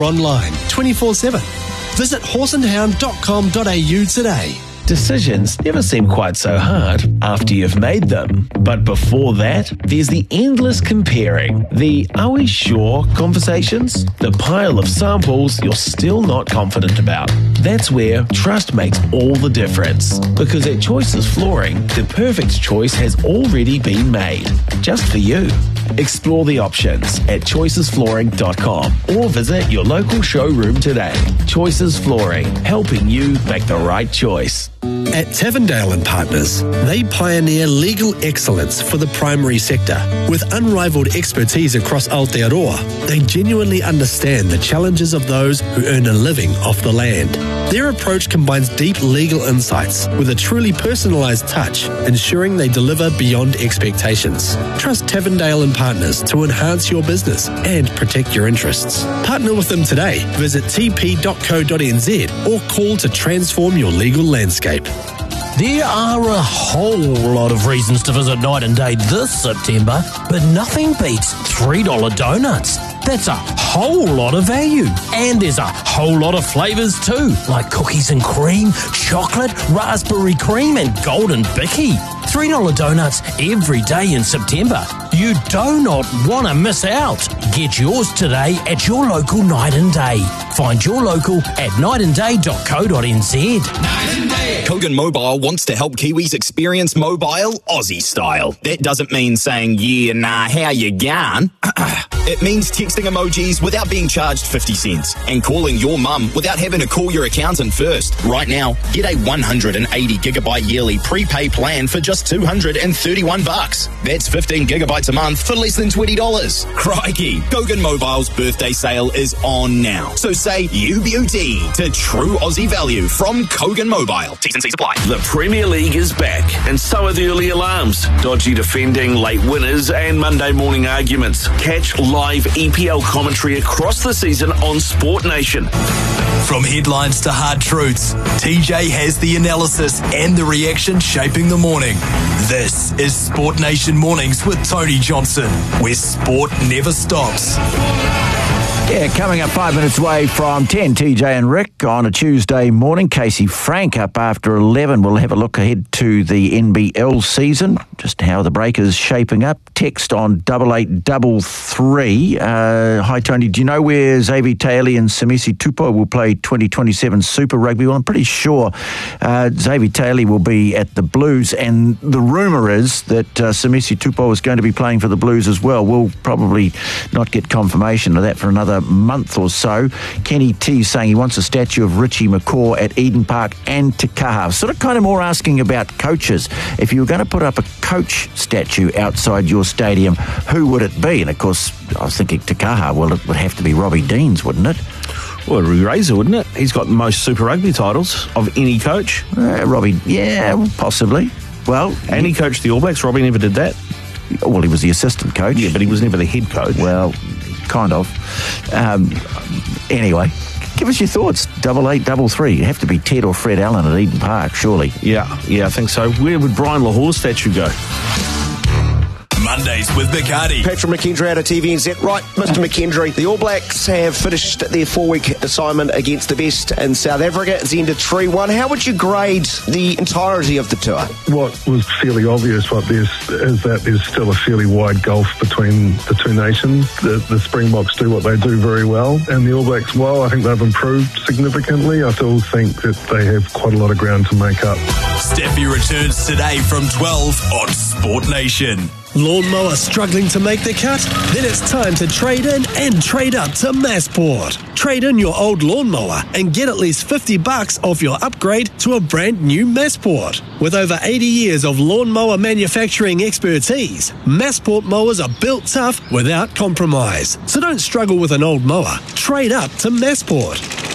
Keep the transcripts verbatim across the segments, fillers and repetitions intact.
Online twenty-four seven. Visit horse and hound dot com dot a u today. Decisions never seem quite so hard after you've made them. But before that, there's the endless comparing. The "are we sure" conversations. The pile of samples you're still not confident about. That's where trust makes all the difference. Because at Choices Flooring, the perfect choice has already been made. Just for you. Explore the options at choices flooring dot com or visit your local showroom today. Choices Flooring, helping you make the right choice. At Tavendale and Partners, they pioneer legal excellence for the primary sector. With unrivaled expertise across Aotearoa, they genuinely understand the challenges of those who earn a living off the land. Their approach combines deep legal insights with a truly personalised touch, ensuring they deliver beyond expectations. Trust Tavendale and Partners to enhance your business and protect your interests. Partner with them today. Visit t p dot co dot n z or call to transform your legal landscape. There are a whole lot of reasons to visit Night and Day this September, but nothing beats three dollar donuts. That's a whole lot of value. And there's a whole lot of flavours too, like cookies and cream, chocolate, raspberry cream and golden bicky. three dollar donuts every day in September. You do not want to miss out. Get yours today at your local Night and Day. Find your local at night and day dot co dot n z. Night and Day. Kogan Mobile wants to help Kiwis experience mobile Aussie style. That doesn't mean saying, yeah, nah, how you going? It means texting emojis without being charged fifty cents and calling your mum without having to call your accountant first. Right now, get a one hundred eighty gigabyte yearly prepay plan for just two hundred thirty-one bucks. That's fifteen gigabytes a month for less than twenty dollars. Crikey, Kogan Mobile's birthday sale is on now. So say U B U T to true Aussie value from Kogan Mobile. T's and C's apply. The Premier League is back, and so are the early alarms. Dodgy defending, late winners, and Monday morning arguments. Catch live E P L commentary across the season on Sport Nation. From headlines to hard truths, T J has the analysis and the reaction shaping the morning. This is Sport Nation Mornings with Tony Johnson, where sport never stops. Yeah, coming up five minutes away from ten, T J and Rick on a Tuesday morning. Casey Frank up after eleven. We'll have a look ahead to the N B L season, just how the break is shaping up. Text on double eight double three. Uh, hi, Tony. Do you know where Xavier Taylor and Samisi Tupo will play twenty twenty-seven Super Rugby? Well, I'm pretty sure uh, Xavier Taylor will be at the Blues, and the rumour is that uh, Samisi Tupo is going to be playing for the Blues as well. We'll probably not get confirmation of that for another month or so. Kenny T saying he wants a statue of Richie McCaw at Eden Park and Te Kaha. Sort of kind of more asking about coaches. If you were going to put up a coach statue outside your stadium, who would it be? And of course, I was thinking Te Kaha, well, it would have to be Robbie Deans, wouldn't it? Well, it'd be Razor, wouldn't it? He's got the most Super Rugby titles of any coach. Uh, Robbie, yeah, possibly. Well, and he coached the All Blacks. Robbie never did that. Well, he was the assistant coach. Yeah, but he was never the head coach. Well, kind of. Um, anyway, give us your thoughts. Double eight, double three. It'd have to be Ted or Fred Allen at Eden Park, surely. Yeah, yeah, I think so. Where would Brian Lahore's statue go? Mondays with McCarty. Patrick McKendry out of T V N Z. Right, Mister McKendry, the All Blacks have finished their four-week assignment against the best in South Africa. It's ended three one. How would you grade the entirety of the tour? What was fairly obvious what there's, is that there's still a fairly wide gulf between the two nations. The, the Springboks do what they do very well, and the All Blacks, well, I think they've improved significantly. I still think that they have quite a lot of ground to make up. Steffi returns today from twelve on Sport Nation. Lawnmower struggling to make the cut? Then it's time to trade in and trade up to Massport. Trade in your old lawnmower and get at least fifty bucks off your upgrade to a brand new Massport. With over eighty years of lawnmower manufacturing expertise, Massport mowers are built tough without compromise. So don't struggle with an old mower. Trade up to Massport.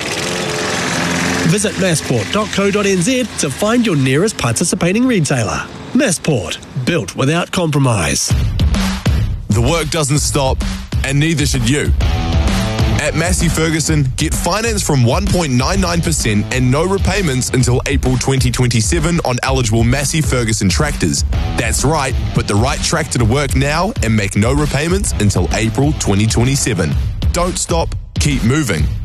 Visit massport dot co dot n z to find your nearest participating retailer. Massport, built without compromise. The work doesn't stop, and neither should you. At Massey Ferguson, get finance from one point nine nine percent and no repayments until April twenty twenty-seven on eligible Massey Ferguson tractors. That's right, put the right tractor to work now and make no repayments until April twenty twenty-seven. Don't stop, keep moving.